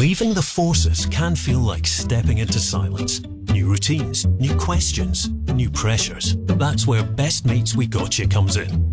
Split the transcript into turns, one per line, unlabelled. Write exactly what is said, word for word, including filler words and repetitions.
Leaving the forces can feel like stepping into silence. New routines, new questions, new pressures. That's where Best Mates We Gotcha comes in.